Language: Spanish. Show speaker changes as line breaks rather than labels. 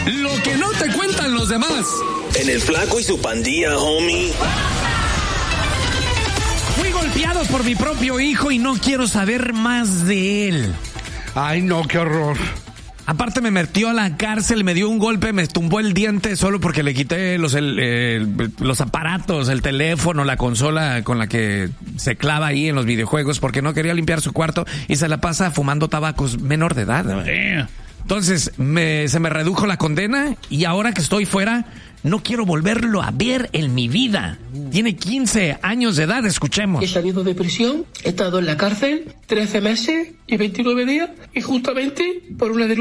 Lo que no te cuentan los demás.
En el Flaco y su pandilla, homie.
Fui golpeado por mi propio hijo y no quiero saber más de él.
Ay, no, qué horror.
Aparte me metió a la cárcel, me dio un golpe, me tumbó el diente solo porque le quité los aparatos, el teléfono, la consola con la que se clava ahí en los videojuegos porque no quería limpiar su cuarto y se la pasa fumando tabacos menor de edad. Entonces se me redujo la condena y ahora que estoy fuera no quiero volverlo a ver en mi vida. Tiene 15 años de edad, escuchemos.
He salido de prisión, he estado en la cárcel 13 meses y 29 días y justamente por una denuncia